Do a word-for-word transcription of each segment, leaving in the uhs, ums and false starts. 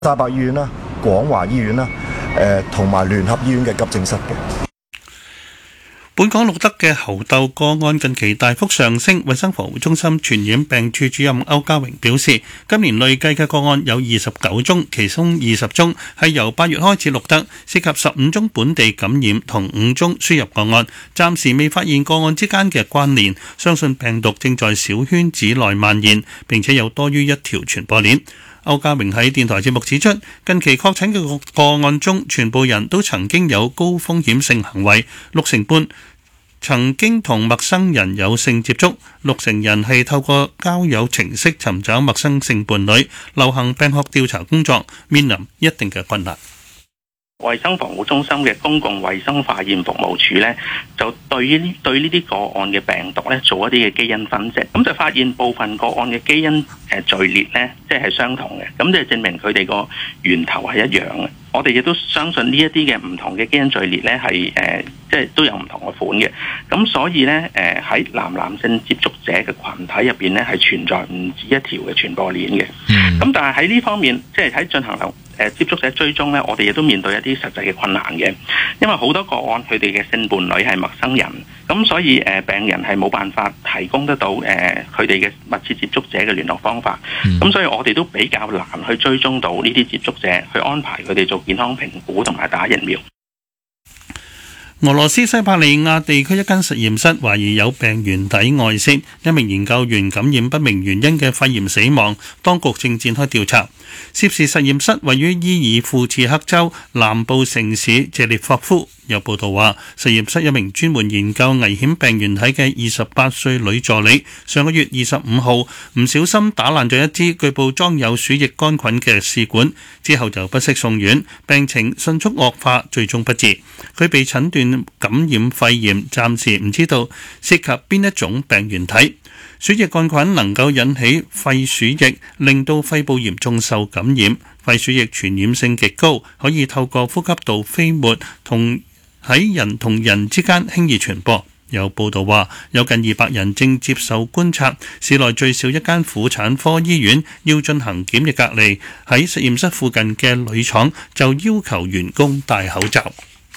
大白醫院啦、廣華醫院啦、誒同埋聯合醫院嘅急症室嘅。 本港錄得嘅猴痘個案近期大幅上升，衛生防護中心傳染病處主任歐家榮表示，今年累計嘅個案有二十九宗，其中二十宗係由八月開始錄得，涉及十五宗本地感染同五宗輸入個案，暫時未發現個案之間嘅關聯，相信病毒正在小圈子內蔓延，並且有多於一條傳播鏈。歐家榮喺電台節目指出，近期確診嘅個案中，全部人都曾經有高風險性行為，六成半曾經同陌生人有性接觸，六成人係透過交友程式尋找陌生性伴侶。流行病學調查工作面臨一定嘅困難。 衛生防護中心嘅公共衛生化驗服務處呢，就對於呢對呢啲個案嘅病毒呢做一啲嘅基因分析，咁就發現部分個案嘅基因誒序列呢，即係相同嘅，咁就證明佢哋個源頭係一樣嘅。我哋亦都相信呢一啲嘅唔同嘅基因序列呢係誒，即係都有唔同嘅款嘅。咁所以呢，誒喺男男性接觸者嘅群體入邊呢，係存在唔止一條嘅傳播鏈嘅。咁、嗯、但係喺呢方面，即係喺進行流誒接觸者追蹤呢，我哋亦都面對一啲實際嘅困難嘅，因為好多個案佢哋嘅性伴侶係陌生人，咁所以誒病人係冇辦法提供得到誒佢哋嘅密切接觸者嘅聯絡方法，咁、嗯、所以我哋都比較難去追蹤到呢啲接觸者，去安排佢哋做健康評估同埋打疫苗。 俄羅斯西伯利亞地區一間實驗室懷疑有病原體外泄，一名研究員感染不明原因嘅肺炎死亡，當局正展開調查。涉事實驗室位於伊爾庫茨克州南部城市謝列霍夫。有報道話，實驗室一名專門研究危險病原體嘅二十八歲女助理，上個月二十五號唔小心打爛咗一支據報裝有鼠疫桿菌嘅試管，之後就不適送院，病情迅速惡化，最終不治。佢被診斷感染肺炎，暫時唔知道涉及邊一種病原體。鼠疫桿菌能夠引起肺鼠疫，令到肺部嚴重受感染。肺鼠疫傳染性極高，可以透過呼吸道飛沫同喺人同人之間輕易傳播。有報道話，有近二百人正接受觀察，市內最少一間婦產科醫院要進行檢疫隔離。喺實驗室附近嘅鋁廠就要求員工戴口罩。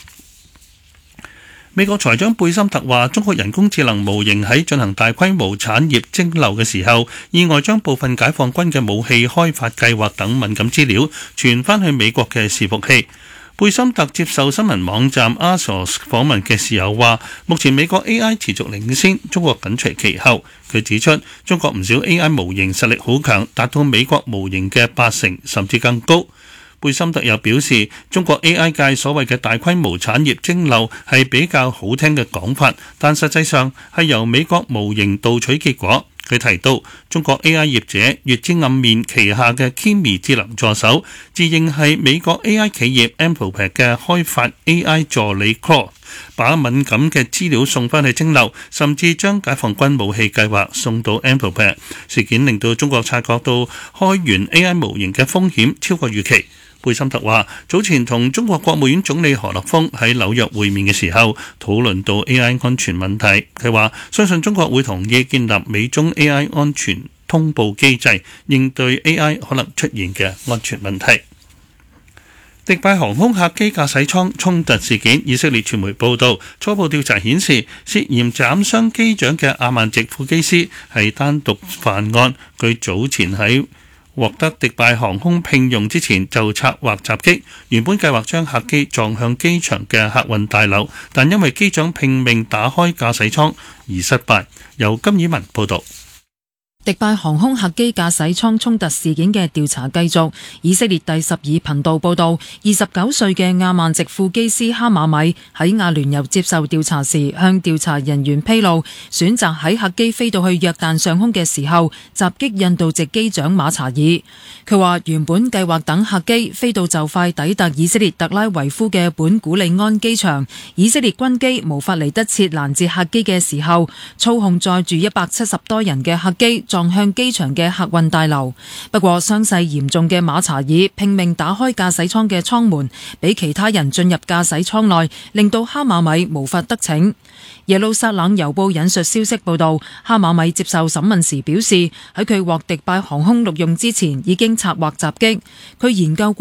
美國財長貝森特話，中國人工智能模型喺進行大規模產業蒸餾嘅時候，意外將部分解放軍嘅武器開發計劃等敏感資料傳翻去美國嘅伺服器。貝森特接受新聞網站 Axios 訪問嘅時候話，目前美國 A I 持續領先，中國緊隨其後。佢指出，中國唔少 A I 模型實力好強，達到美國模型嘅八成甚至更高。貝森特又表示，中國 A I 界所謂嘅大規模產業蒸餾係比較好聽嘅講法，但實際上係由美國模型盜取結果。佢提到，中國 A I 業者月之暗面旗下嘅 Kimi 智能助手，自認係美國 A I 企業 Anthropic 嘅開發 A I 助理 Claude， 把敏感嘅資料送翻去蒸餾，甚至將解放軍武器計劃送到 Anthropic。事件令到中國察覺到開源 A I 模型嘅風險超過預期。貝森特話：早前同中國國務院總理何立峰喺紐約會面嘅時候，討論到 A I 安全問題。佢話相信中國會同意建立美中 A I 安全通報機制，應對 A I 可能出現嘅安全問題。迪拜航空客機駕駛艙衝突事件，以色列傳媒報道，初步調查顯示，涉嫌斬傷機長嘅阿曼籍副機師係單獨犯案。佢早前喺獲得迪拜航空聘用之前就策劃襲擊，原本計劃將客機撞向機場嘅客運大樓，但因為機長拼命打開駕駛艙而失敗。由金以文報導。 迪拜航空客機駕駛艙衝突事件嘅調查繼續。以色列第十二頻道報道，二十九歲嘅亞曼籍副機師哈馬米喺阿聯酋接受調查時，向調查人員披露，選擇喺客機飛到去約旦上空嘅時候襲擊印度籍機長馬查爾。佢話原本計劃等客機飛到就快抵達以色列特拉維夫嘅本古里安機場，以色列軍機無法嚟得切攔截客機嘅時候，操控載住一百七十多人嘅客機撞向機場嘅客運大樓。不過傷勢嚴重嘅馬查爾拼命打開駕駛艙嘅艙門，俾其他人進入駕駛艙內，令到哈馬米無法得逞。耶路撒冷郵報引述消息報道，哈馬米接受審問時表示，喺佢獲迪拜航空錄用之前已經策劃襲擊。佢研究過